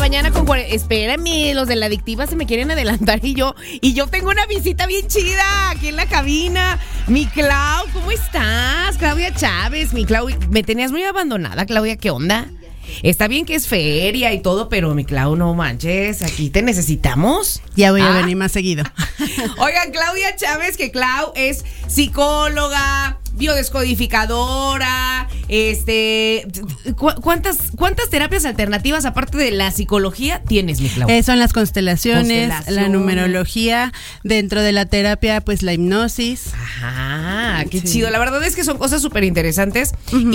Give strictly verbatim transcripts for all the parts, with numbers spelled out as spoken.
mañana con... Espérame, los de la adictiva se me quieren adelantar y yo, y yo tengo una visita bien chida aquí en la cabina. Mi Clau, ¿cómo estás? Claudia Chávez, mi Clau, me tenías muy abandonada, Claudia, ¿qué onda? Está bien que es feria y todo, pero mi Clau, no manches, aquí te necesitamos. Ya voy a ¿Ah? venir más seguido. Oigan, Claudia Chávez, que Clau es psicóloga, biodescodificadora, este, ¿cu- ¿cuántas, cuántas terapias alternativas aparte de la psicología tienes, mi Clau? Eh, son las constelaciones, Constelación. la numerología, dentro de la terapia, pues la hipnosis. Ajá, qué Sí. chido. La verdad es que son cosas súper interesantes. Uh-huh.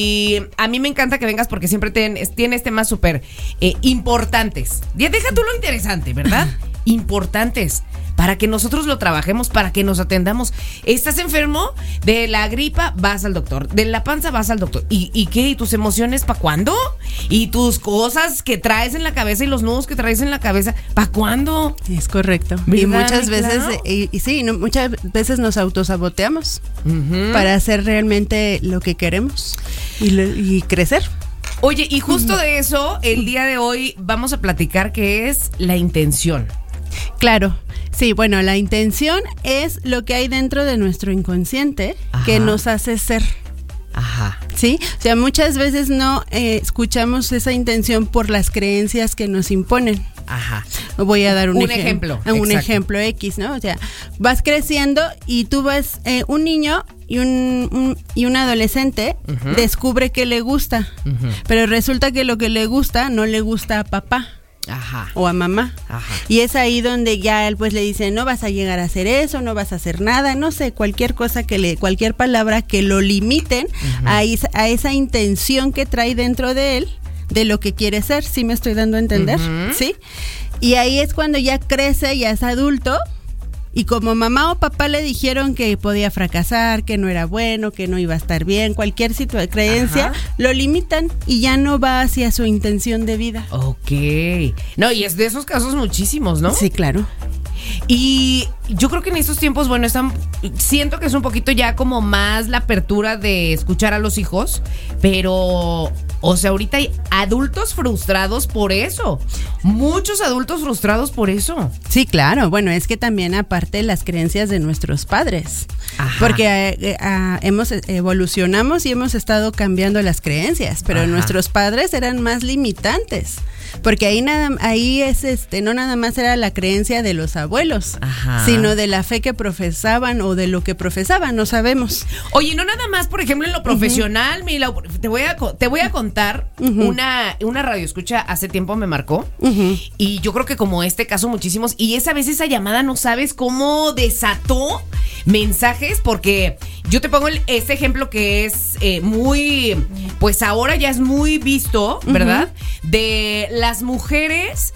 Y a mí me encanta que vengas porque siempre tienes tiene temas súper eh, importantes. Deja tú lo interesante, ¿verdad? Importantes. Para que nosotros lo trabajemos, para que nos atendamos. ¿Estás enfermo? De la gripa, vas al doctor. De la panza, vas al doctor. ¿Y, y qué? ¿Y tus emociones para cuándo? ¿Y tus cosas que traes en la cabeza y los nudos que traes en la cabeza, para cuándo? Es correcto. ¿Verdad, Y muchas veces, claro? y, y sí, no, muchas veces nos autosaboteamos Uh-huh. para hacer realmente lo que queremos y, lo, y crecer. Oye, y justo de eso, el día de hoy vamos a platicar qué es la intención. Claro, sí, bueno, la intención es lo que hay dentro de nuestro inconsciente. Ajá. Que nos hace ser. Ajá. Sí, o sea, muchas veces no eh, escuchamos esa intención por las creencias que nos imponen. Ajá. Voy a dar un, un ejem- ejemplo. Un exacto. ejemplo X, ¿no? O sea, vas creciendo y tú vas, eh, un niño y un, un y un adolescente uh-huh. descubre que le gusta, uh-huh. pero resulta que lo que le gusta no le gusta a papá. Ajá. O a mamá. Ajá. Y es ahí donde ya él pues le dice, no vas a llegar a hacer eso, no vas a hacer nada, no sé, cualquier cosa que le, cualquier palabra que lo limiten uh-huh. a, esa, a esa intención que trae dentro de él, de lo que quiere ser. ¿Sí me estoy dando a entender? Uh-huh. ¿Sí? Y ahí es cuando ya crece, ya es adulto, y como mamá o papá le dijeron que podía fracasar, que no era bueno, que no iba a estar bien, cualquier situación, creencia, ajá. lo limitan y ya no va hacia su intención de vida. Ok. No, y es de esos casos muchísimos, ¿no? Sí, claro. Y yo creo que en estos tiempos, bueno, están, siento que es un poquito ya como más la apertura de escuchar a los hijos, pero, o sea, ahorita hay adultos frustrados por eso. Muchos adultos frustrados por eso. Sí, claro. Bueno, es que también aparte las creencias de nuestros padres. Ajá. Porque eh, eh, hemos evolucionamos y hemos estado cambiando las creencias, pero ajá. nuestros padres eran más limitantes. Porque ahí nada, ahí es este, no nada más era la creencia de los abuelos, ajá. sino de la fe que profesaban o de lo que profesaban, no sabemos. Oye, no nada más, por ejemplo, en lo profesional, uh-huh. Mila, te voy a te voy a contar uh-huh. una una radioescucha hace tiempo me marcó uh-huh. y yo creo que como este caso muchísimos, y esa vez esa llamada no sabes cómo desató mensajes, porque yo te pongo el, este ejemplo que es eh, muy, pues ahora ya es muy visto, ¿verdad? Uh-huh. De las mujeres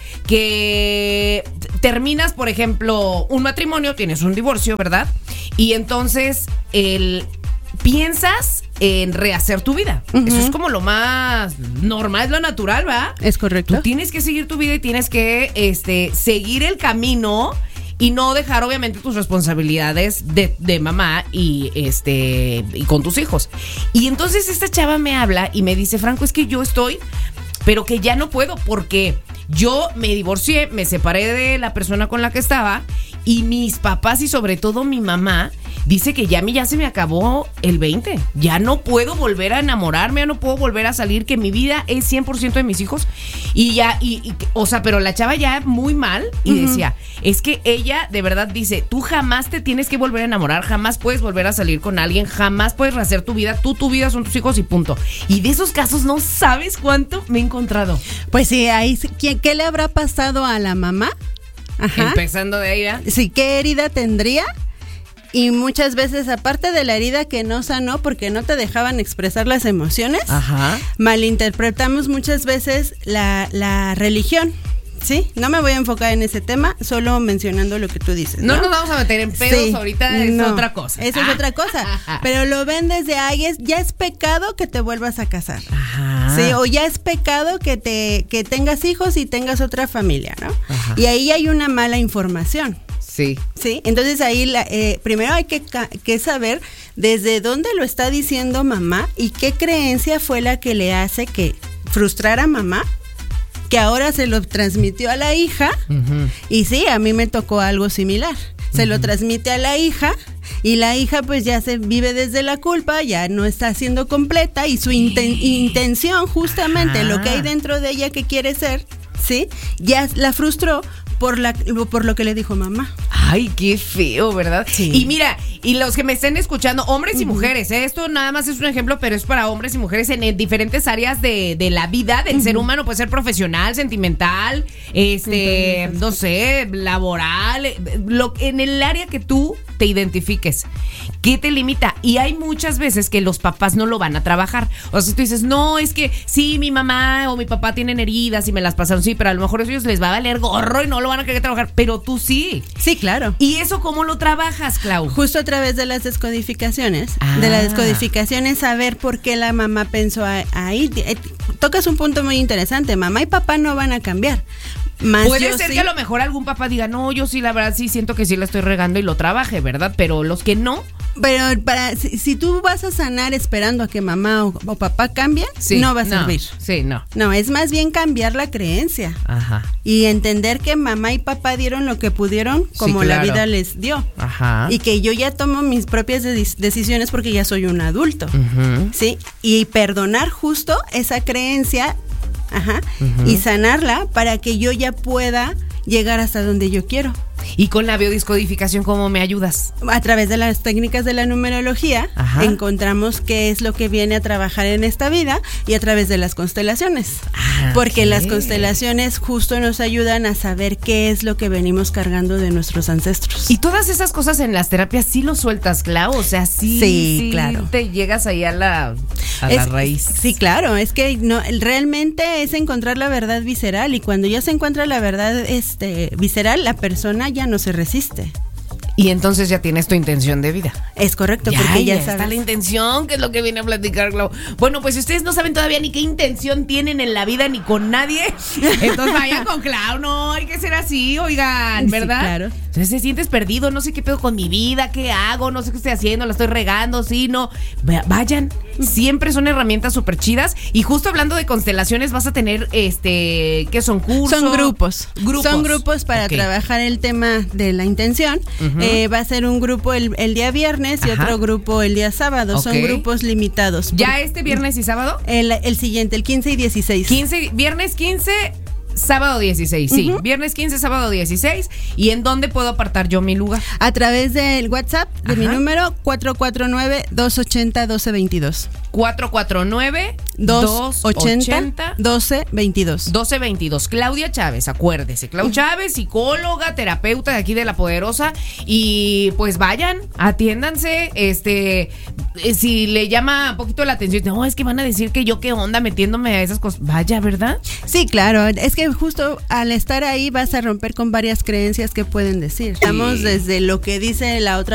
que terminas, por ejemplo, un matrimonio, tienes un divorcio, ¿verdad? Y entonces el piensas en rehacer tu vida. Uh-huh. Eso es como lo más normal, es lo natural, ¿va? Es correcto. Tú tienes que seguir tu vida y tienes que este, seguir el camino y no dejar obviamente tus responsabilidades de, de mamá y este y con tus hijos. Y entonces esta chava me habla y me dice, Franco, es que yo estoy, pero que ya no puedo porque yo me divorcié, me separé de la persona con la que estaba y mis papás y sobre todo mi mamá dice que ya a mí ya se me acabó el veinte. Ya no puedo volver a enamorarme, ya no puedo volver a salir, que mi vida es cien por ciento de mis hijos. Y ya, y, y o sea, pero la chava ya muy mal y uh-huh. decía, es que ella de verdad dice, tú jamás te tienes que volver a enamorar, jamás puedes volver a salir con alguien, jamás puedes rehacer tu vida, tú, tu vida son tus hijos y punto. Y de esos casos no sabes cuánto me he encontrado. Pues sí, ahí, ¿qué, qué le habrá pasado a la mamá? Ajá. Empezando de ahí, ¿eh? Sí, ¿qué herida tendría? Y muchas veces, aparte de la herida que no sanó porque no te dejaban expresar las emociones, ajá. malinterpretamos muchas veces la, la religión. Sí, no me voy a enfocar en ese tema, solo mencionando lo que tú dices. No, no nos vamos a meter en pedos, sí, ahorita es no, otra cosa. Eso ah. es otra cosa, pero lo ven desde ahí, es, ya es pecado que te vuelvas a casar. Ajá. Sí, o ya es pecado que te que tengas hijos y tengas otra familia, ¿no? Ajá. Y ahí hay una mala información. Sí. Sí, entonces ahí la, eh, primero hay que, que saber desde dónde lo está diciendo mamá y qué creencia fue la que le hace que frustrar a mamá, que ahora se lo transmitió a la hija. Uh-huh. Y sí, a mí me tocó algo similar. Se uh-huh. lo transmite a la hija y la hija pues ya se vive desde la culpa, ya no está siendo completa y su inten- intención justamente, uh-huh. lo que hay dentro de ella que quiere ser, ¿sí? Ya la frustró por la por lo que le dijo mamá. Ay, qué feo, ¿verdad? Sí. Y mira, y los que me estén escuchando, hombres y uh-huh. mujeres, ¿eh? Esto nada más es un ejemplo, pero es para hombres y mujeres en, en diferentes áreas de, de la vida del uh-huh. ser humano. Puede ser profesional, sentimental, este, uh-huh. no sé, laboral, lo, en el área que tú te identifiques. ¿Qué te limita? Y hay muchas veces que los papás no lo van a trabajar. O sea, tú dices, no, es que sí, mi mamá o mi papá tienen heridas y me las pasaron, sí, pero a lo mejor a ellos les va a valer gorro y no lo van a querer trabajar, pero tú sí. Sí, claro. ¿Y eso cómo lo trabajas, Clau? Justo a través de las descodificaciones. Ah. De las descodificaciones, saber por qué la mamá pensó ahí. Tocas un punto muy interesante. Mamá y papá no van a cambiar. Más Puede ser sí. que a lo mejor algún papá diga, no, yo sí, la verdad, sí siento que sí la estoy regando y lo trabaje, ¿verdad? Pero los que no. Pero para si, si tú vas a sanar esperando a que mamá o, o papá cambien, sí, no va a servir. No, sí, no. No, es más bien cambiar la creencia. Ajá. Y entender que mamá y papá dieron lo que pudieron como sí, claro. la vida les dio. Ajá. Y que yo ya tomo mis propias de- decisiones porque ya soy un adulto. Uh-huh. ¿Sí? Y perdonar justo esa creencia. Ajá. Uh-huh. Y sanarla para que yo ya pueda llegar hasta donde yo quiero. ¿Y con la biodescodificación cómo me ayudas? A través de las técnicas de la numerología, ajá, encontramos qué es lo que viene a trabajar en esta vida y a través de las constelaciones. Ah, porque ¿qué? Las constelaciones justo nos ayudan a saber qué es lo que venimos cargando de nuestros ancestros. Y todas esas cosas en las terapias sí lo sueltas, Clau, o sea, sí, sí, sí claro. te llegas ahí a la, a es, la raíz. Sí, claro, es que no, realmente es encontrar la verdad visceral y cuando ya se encuentra la verdad este, visceral, la persona ya no se resiste. Y entonces ya tienes tu intención de vida. Es correcto, ya, porque ya, ya sabes. está la intención, que es lo que viene a platicar, Clau. Bueno, pues si ustedes no saben todavía ni qué intención tienen en la vida ni con nadie, entonces vayan con Clau. No, hay que ser así, oigan, ¿verdad? Sí, claro. Entonces te sientes perdido, no sé qué pedo con mi vida, qué hago, no sé qué estoy haciendo, la estoy regando, sí, no. Vayan, siempre son herramientas súper chidas. Y justo hablando de constelaciones, vas a tener, este, ¿qué son? Cursos. Son grupos. Grupos. Son grupos para okay. trabajar el tema de la intención. Uh-huh. Eh, va a ser un grupo el, el día viernes y Ajá. otro grupo el día sábado. Okay. Son grupos limitados. ¿Ya este viernes y sábado? El, el siguiente, el quince y dieciséis. quince, viernes quince, sábado dieciséis, sí. Uh-huh. Viernes quince, sábado dieciséis. ¿Y en dónde puedo apartar yo mi lugar? A través del WhatsApp de Ajá. mi número cuatro cuatro nueve, dos ocho cero, uno dos dos dos. cuatro cuatro nueve, dos ocho cero, uno dos dos dos. uno dos dos dos. Claudia Chávez, acuérdese. Clau Chávez, psicóloga, terapeuta de aquí de La Poderosa. Y pues vayan, atiéndanse. Este, si le llama un poquito la atención, no, es que van a decir que yo qué onda metiéndome a esas cosas. Vaya, ¿verdad? Sí, claro. Es que justo al estar ahí vas a romper con varias creencias que pueden decir. Estamos desde lo que dice la otra